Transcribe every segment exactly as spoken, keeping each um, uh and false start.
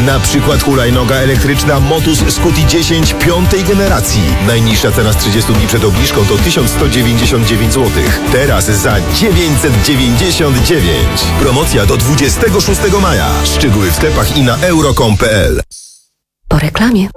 Na przykład hulajnoga elektryczna Motus Scuti dziesięć piątej generacji. Najniższa cena z trzydziestu dni przed obniżką to tysiąc sto dziewięćdziesiąt dziewięć złotych. Teraz za dziewięćset dziewięćdziesiąt dziewięć. Promocja do dwudziestego szóstego maja. Szczegóły w sklepach i na euro kropka com kropka pe el. Po reklamie.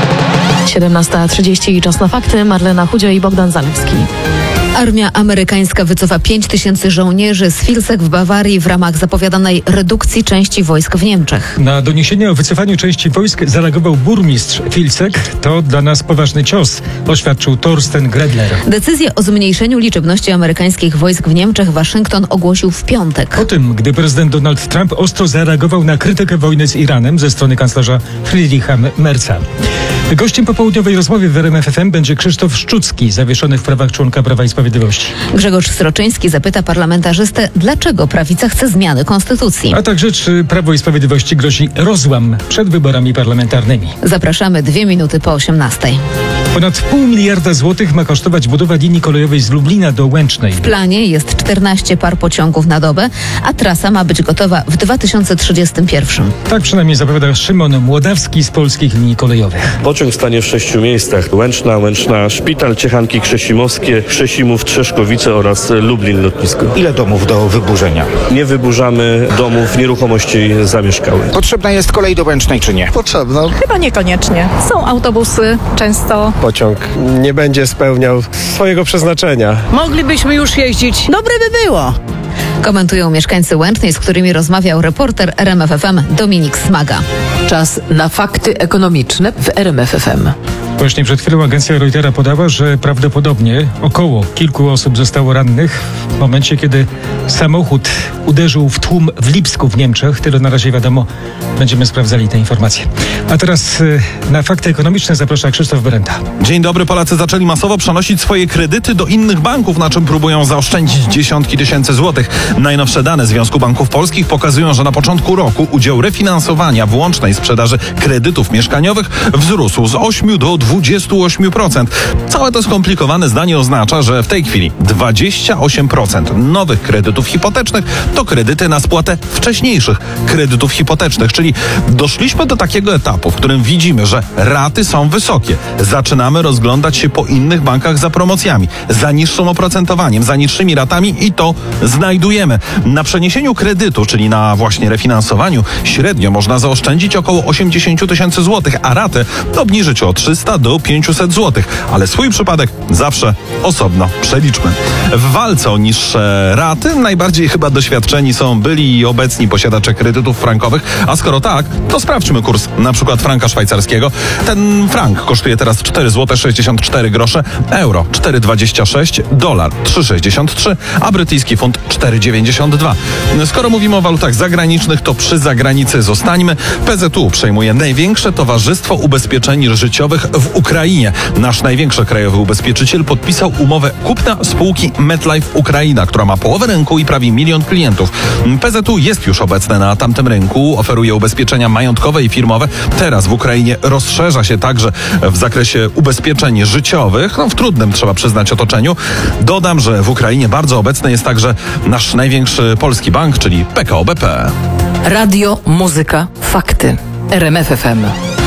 siedemnasta trzydzieści, czas na fakty. Marlena Chudzio i Bogdan Zalewski. Armia amerykańska wycofa pięć tysięcy żołnierzy z Vilsek w Bawarii w ramach zapowiadanej redukcji części wojsk w Niemczech. Na doniesienie o wycofaniu części wojsk zareagował burmistrz Vilsek. To dla nas poważny cios, oświadczył Thorsten Gredler. Decyzję o zmniejszeniu liczebności amerykańskich wojsk w Niemczech Waszyngton ogłosił w piątek. Po tym, gdy prezydent Donald Trump ostro zareagował na krytykę wojny z Iranem ze strony kanclerza Friedricha Merza. Gościem popołudniowej rozmowy w R M F F M będzie Krzysztof Szczucki, zawieszony w prawach członka Prawa i Sprawiedliwości. Grzegorz Sroczyński zapyta parlamentarzystę, dlaczego prawica chce zmiany konstytucji. A także, czy Prawo i Sprawiedliwości grozi rozłam przed wyborami parlamentarnymi. Zapraszamy dwie minuty po osiemnastej. Ponad pół miliarda złotych ma kosztować budowa linii kolejowej z Lublina do Łęcznej. W planie jest czternaście par pociągów na dobę, a trasa ma być gotowa w dwa tysiące trzydziestym pierwszym. Tak przynajmniej zapowiada Szymon Młodawski z Polskich Linii Kolejowych. Pociąg stanie w sześciu miejscach. Łęczna, Łęczna Szpital, Ciechanki Krzesimowskie, Krzesimów, Trzeszkowice oraz Lublin Lotnisko. Ile domów do wyburzenia? Nie wyburzamy domów, nieruchomości zamieszkałych. Potrzebna jest kolej do Łęcznej czy nie? Potrzebna. Chyba niekoniecznie. Są autobusy często. Pociąg nie będzie spełniał swojego przeznaczenia. Moglibyśmy już jeździć. Dobre by było. Komentują mieszkańcy Łęcznej, z którymi rozmawiał reporter R M F F M Dominik Smaga. Czas na fakty ekonomiczne w R M F F M. Właśnie przed chwilą agencja Reutera podała, że prawdopodobnie około kilku osób zostało rannych w momencie, kiedy samochód uderzył w tłum w Lipsku w Niemczech. Tyle na razie wiadomo. Będziemy sprawdzali te informacje. A teraz y, na fakty ekonomiczne zaprasza Krzysztof Berenda. Dzień dobry. Polacy zaczęli masowo przenosić swoje kredyty do innych banków, na czym próbują zaoszczędzić dziesiątki tysięcy złotych. Najnowsze dane Związku Banków Polskich pokazują, że na początku roku udział refinansowania w łącznej sprzedaży kredytów mieszkaniowych wzrósł z ośmiu do dwudziestu ośmiu procent. Całe to skomplikowane zdanie oznacza, że w tej chwili dwadzieścia osiem procent nowych kredytów hipotecznych to kredyty na spłatę wcześniejszych kredytów hipotecznych, czyli doszliśmy do takiego etapu, w którym widzimy, że raty są wysokie. Zaczynamy rozglądać się po innych bankach za promocjami, za niższym oprocentowaniem, za niższymi ratami i to znajdujemy. Na przeniesieniu kredytu, czyli na właśnie refinansowaniu, średnio można zaoszczędzić około osiemdziesiąt tysięcy złotych, a ratę obniżyć o trzysta do pięciuset złotych. Ale swój przypadek zawsze osobno przeliczmy. W walce o niższe raty najbardziej chyba doświadczeni są byli i obecni posiadacze kredytów frankowych, a skoro tak, to sprawdźmy kurs na przykład franka szwajcarskiego. Ten frank kosztuje teraz cztery złote sześćdziesiąt cztery grosze, euro cztery dwadzieścia sześć, dolar trzy sześćdziesiąt trzy, a brytyjski funt cztery dziewięćdziesiąt dwa. Skoro mówimy o walutach zagranicznych, to przy zagranicy zostańmy. P Z U przejmuje największe towarzystwo ubezpieczeń życiowych w Ukrainie. Nasz największy krajowy ubezpieczyciel podpisał umowę kupna spółki MetLife Ukraina, która ma połowę rynku i prawie milion klientów. P Z U jest już obecne na tamtym rynku, oferuje ubezpieczenia majątkowe i firmowe. Teraz w Ukrainie rozszerza się także w zakresie ubezpieczeń życiowych, no w trudnym, trzeba przyznać, otoczeniu. Dodam, że w Ukrainie bardzo obecny jest także nasz największy polski bank, czyli P K O B P. Radio, muzyka, fakty. R M F F M.